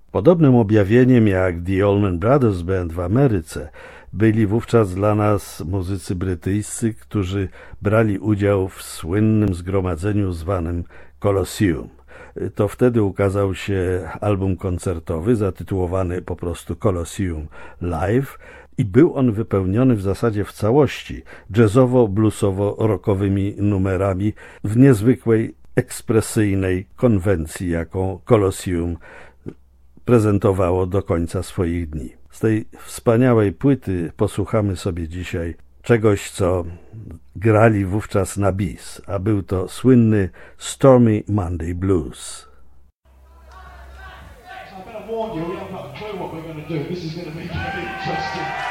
Podobnym objawieniem jak The Allman Brothers Band w Ameryce byli wówczas dla nas muzycy brytyjscy, którzy brali udział w słynnym zgromadzeniu zwanym Colosseum. To wtedy ukazał się album koncertowy zatytułowany po prostu Colosseum Live i był on wypełniony w zasadzie w całości jazzowo-bluesowo-rockowymi numerami w niezwykłej, ekspresyjnej konwencji, jaką Colosseum prezentowało do końca swoich dni. Z tej wspaniałej płyty posłuchamy sobie dzisiaj czegoś, co grali wówczas na bis, a był to słynny Stormy Monday Blues. I warned you, we haven't got a clue what we're going to do. This is going to be very interesting.